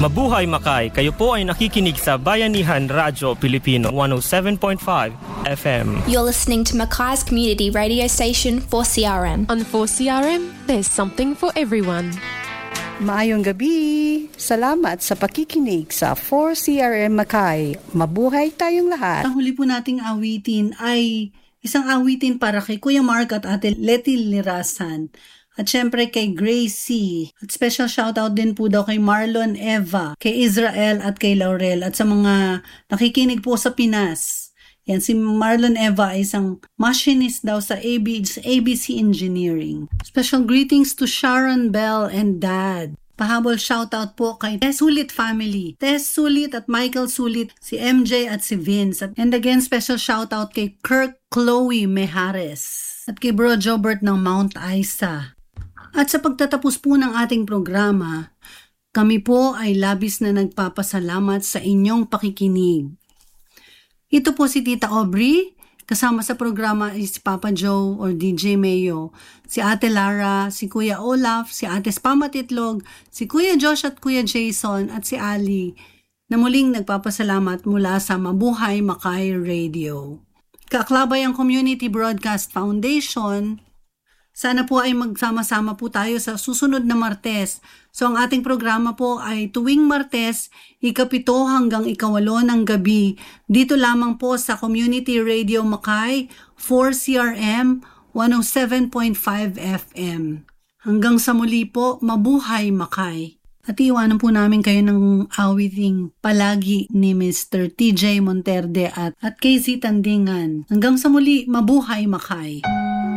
Mabuhay Makay! Kayo po ay nakikinig sa Bayanihan Radyo Pilipino 107.5 FM. You're listening to Makai's community radio station 4CRM. On 4CRM, there's something for everyone. Maayong gabi! Salamat sa pakikinig sa 4CRM Makay. Mabuhay tayong lahat. Ang huli po nating awitin ay isang awitin para kay Kuya Mark at Ate Letty Lirasan. At syempre kay Gracie. At special shoutout din po daw kay Marlon Eva, kay Israel at kay Laurel. At sa mga nakikinig po sa Pinas. Yan, si Marlon Eva ay isang machinist daw sa ABC Engineering. Special greetings to Sharon Bell and Dad. Pahabol shoutout po kay Tess Sulit family. Tess Sulit at Michael Sulit, si MJ at si Vince. And again, special shoutout kay Kirk Chloe Mejares. At kay Bro Jobert ng Mount Isa. At sa pagtatapos po ng ating programa, kami po ay labis na nagpapasalamat sa inyong pakikinig. Ito po si Tita Aubrey, kasama sa programa ay si Papa Joe or DJ Mayo, si Ate Lara, si Kuya Olaf, si Ate Spamatitlog, si Kuya Josh at Kuya Jason at si Ali, na muling nagpapasalamat mula sa Mabuhay Makay Radio. Kaaklabay ang Community Broadcast Foundation. Sana po ay magsama-sama po tayo sa susunod na Martes. So ang ating programa po ay tuwing Martes, 7 hanggang 8 ng gabi. Dito lamang po sa Community Radio Makay, 4CRM 107.5 FM. Hanggang sa muli po, Mabuhay Makay. At iwanan po namin kayo ng awiting Palagi ni Mr. TJ Monterde at KZ Tandingan. Hanggang sa muli, Mabuhay Makay.